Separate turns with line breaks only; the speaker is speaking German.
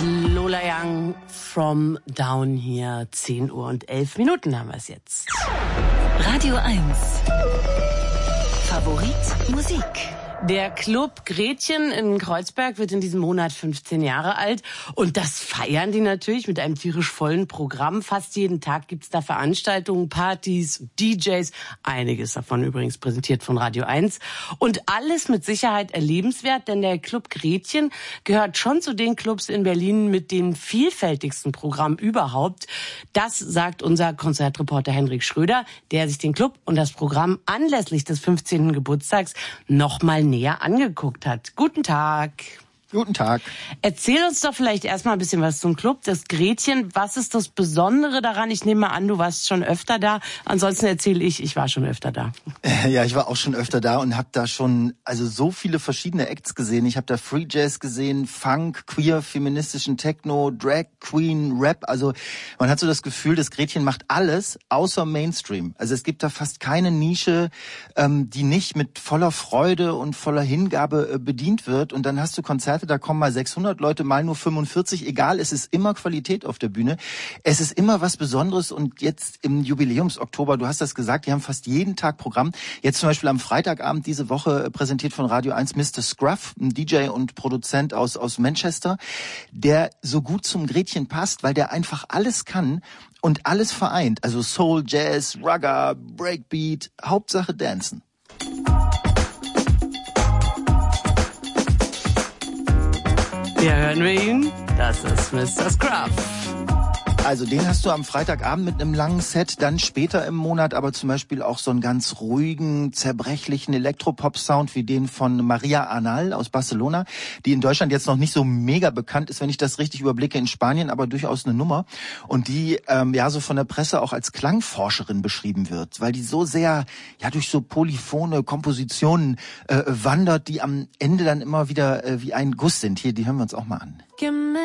Lola Young, From Down Here. 10 Uhr und 11 Minuten haben wir es jetzt.
Radio 1. Favorit Musik.
Der Club Gretchen in Kreuzberg wird in diesem Monat 15 Jahre alt. Und das feiern die natürlich mit einem tierisch vollen Programm. Fast jeden Tag gibt's da Veranstaltungen, Partys, DJs. Einiges davon übrigens präsentiert von Radio 1. Und alles mit Sicherheit erlebenswert, denn der Club Gretchen gehört schon zu den Clubs in Berlin mit dem vielfältigsten Programm überhaupt. Das sagt unser Konzertreporter Henrik Schröder, der sich den Club und das Programm anlässlich des 15. Geburtstags nochmal näher angeguckt hat. Guten Tag.
Guten Tag.
Erzähl uns doch vielleicht erstmal ein bisschen was zum Club, das Gretchen. Was ist das Besondere daran? Ich nehme mal an, du warst schon öfter da. Ansonsten erzähle ich war schon öfter da.
Ja, ich war auch schon öfter da und habe da schon so viele verschiedene Acts gesehen. Ich habe da Free Jazz gesehen, Funk, Queer, feministischen Techno, Drag, Queen, Rap. Also man hat so das Gefühl, das Gretchen macht alles außer Mainstream. Also es gibt da fast keine Nische, die nicht mit voller Freude und voller Hingabe bedient wird. Und dann hast du Konzerte, da kommen mal 600 Leute, mal nur 45. Egal, es ist immer Qualität auf der Bühne. Es ist immer was Besonderes. Und jetzt im Jubiläumsoktober, du hast das gesagt, die haben fast jeden Tag Programm. Jetzt zum Beispiel am Freitagabend diese Woche präsentiert von Radio 1 Mr. Scruff, ein DJ und Produzent aus Manchester, der so gut zum Gretchen passt, weil der einfach alles kann und alles vereint. Also Soul, Jazz, Ragga, Breakbeat, Hauptsache Dancen.
Hier hören wir ihn. Das ist Mr. Scruff.
Also den hast du am Freitagabend mit einem langen Set, dann später im Monat aber zum Beispiel auch so einen ganz ruhigen, zerbrechlichen Elektropop-Sound wie den von Maria Arnal aus Barcelona, die in Deutschland jetzt noch nicht so mega bekannt ist, wenn ich das richtig überblicke, in Spanien aber durchaus eine Nummer und die so von der Presse auch als Klangforscherin beschrieben wird, weil die so sehr durch so polyphone Kompositionen wandert, die am Ende dann immer wieder wie ein Guss sind. Hier, die hören wir uns auch mal an.